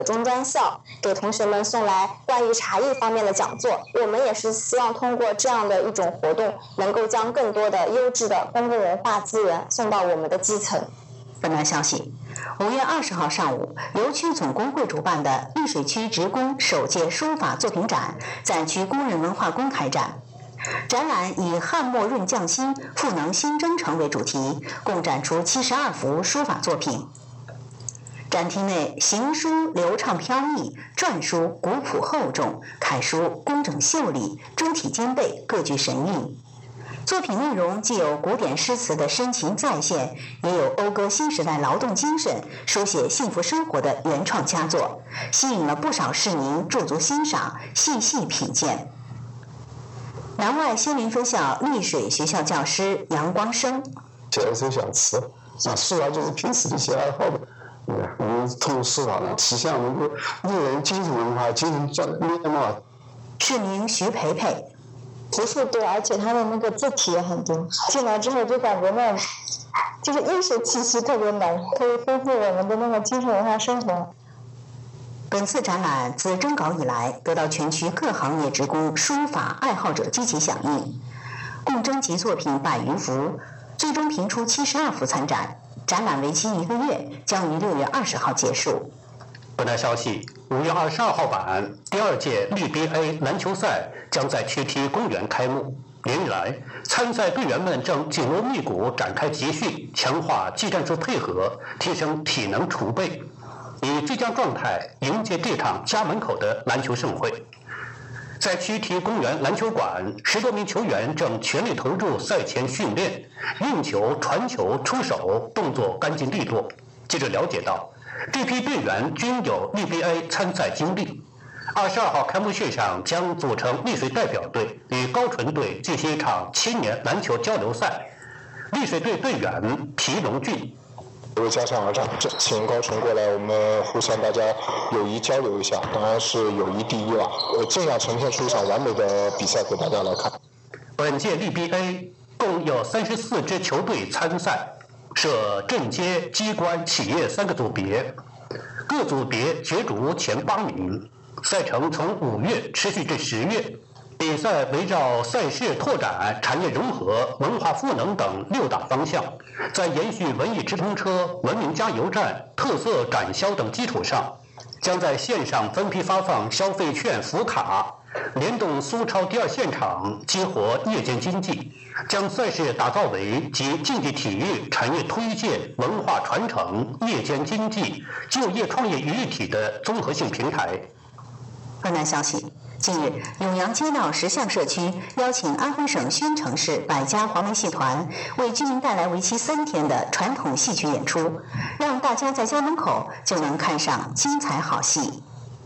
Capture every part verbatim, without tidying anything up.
中专校给同学们送来关于茶艺方面的讲座。我们也是希望通过这样的一种活动，能够将更多的优质的公共文化资源送到我们的基层。 本台消息，五月二十号上午，由区总工会主办的溧水区职工首届书法作品展在区工人文化宫开展。展览以汉墨润匠心，赋能新征程为主题，共展出七十二幅书法作品。展厅内，行书流畅飘逸，篆书古朴厚重，楷书工整秀丽，诸体兼备，各具神韵。作品内容既有古典诗词的深情再现，也有讴歌新时代劳动精神、书写幸福生活的原创佳作，吸引了不少市民驻足欣赏、细细品鉴。南外仙林分校溧水学校教师杨光生， 写了首小词，啊，书法就是平时的一些爱好的。我们通过书法呢，体现我们艺人精神文化、精神状面貌。 市民徐培培， 图数多，而且它的那个字体也很多，进来之后就感觉那种就是艺术气息特别浓，可以丰富我们的那个精神文化生活。 本次展览自征稿以来，得到全区各行业职工、书法爱好者积极响应，共征集作品百余幅，最终评出七十二幅参展。展览为期一个月，将于六月二十号结束。 本台消息，五月二十二号晚，第二届 L B A 篮球赛将在区体公园开幕。连日来，参赛队员们正紧锣密鼓展开集训，强化技战术配合，提升体能储备，以最佳状态迎接这场家门口的篮球盛会。在区体公园篮球馆，十多名球员正全力投入赛前训练，运球、传球、出手动作干净利落。记者了解到，这批队员均有 L B A 参赛经历。二十二号开幕式上将组成溧水代表队与高淳队进行一场青年篮球交流赛。溧水队队员皮龙俊。 为家长而战，请高淳过来，我们互相大家友谊交流一下，当然是友谊第一了，呃，尽量呈现出一场完美的比赛给大家来看。 本届 L B A 共有三十四支球队参赛，设镇街、机关、企业三个组别，各组别角逐前八名。赛程从五月持续至十月。比赛围绕赛事拓展、产业融合、文化赋能等六大方向，在延续文艺直通车、文明加油站、特色展销等基础上，将在线上分批发放消费券福卡，联动苏超第二现场，激活夜间经济，将赛事打造为集竞技体育、产业推荐、文化传承、夜间经济、就业创业于一体的综合性平台。 河南消息，近日，永阳街道石巷社区邀请安徽省宣城市百家黄梅戏团为居民带来为期三天的传统戏曲演出，让大家在家门口就能看上精彩好戏。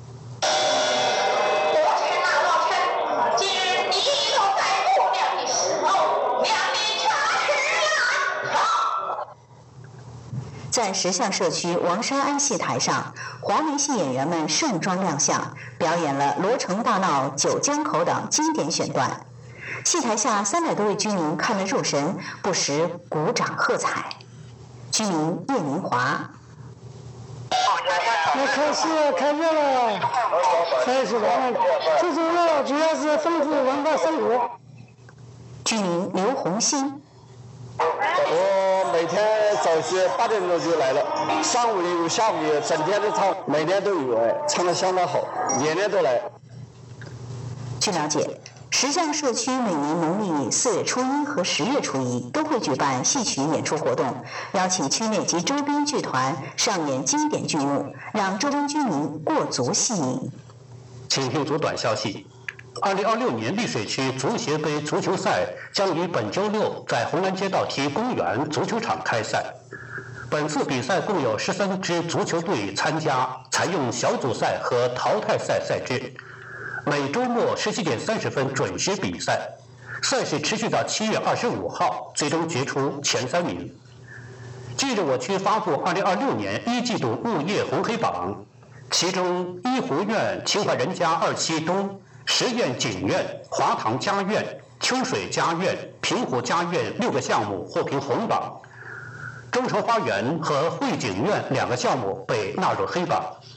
在石巷社区王山庵戏台上，黄梅戏演员们盛装亮相，表演了《罗城大闹九江口》等经典选段。戏台下三百多位居民看得入神，不时鼓掌喝彩。居民叶明华： 那开戏开热了，开始完了，最重要主要是丰富文化生活。 居民刘红新： 我每天早些八点钟就来了，上午有，下午有，整天都唱，每年都有，哎，唱得相当好，年年都来。 据了解，石巷社区每年农历四月初一和十月初一都会举办戏曲演出活动，邀请区内及周边剧团上演经典剧目，让周边居民过足戏瘾。 请听组短消息。二零二六年溧水区足协杯足球赛将于本周六在红安街道体育公园足球场开赛。本次比赛共有十三支足球队参加，采用小组赛和淘汰赛赛制。每周末十七点三十分准时比赛，赛事持续到七月二十五号，最终决出前三名。近日，我区发布二零二六年一季度物业红黑榜，其中一湖苑秦淮人家二期东、实验景苑、华堂家苑、秋水家苑、平湖家苑六个项目获评红榜，中城花园和汇景苑两个项目被纳入黑榜。